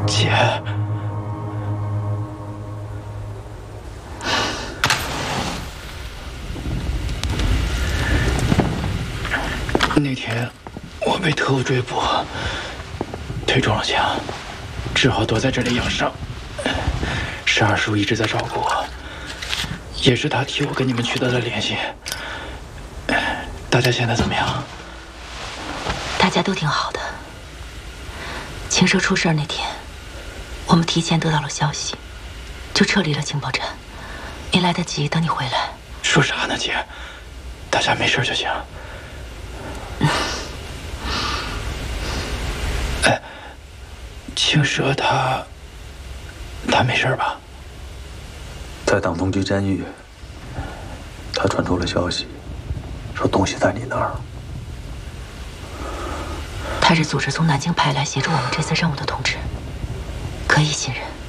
姐，那天我被特务追捕，腿中了枪，只好躲在这里养伤。是二叔一直在照顾我，也是他替我跟你们取得了联系。大家现在怎么样？ 大家都挺好的。青蛇出事那天，我们提前得到了消息，就撤离了情报站，没来得及等你回来。 说啥呢，姐？大家没事就行。哎，青蛇他没事吧？ 在党东局监狱，他传出了消息，说东西在你那儿。 他是组织从南京派来协助我们这次任务的同志，可以信任。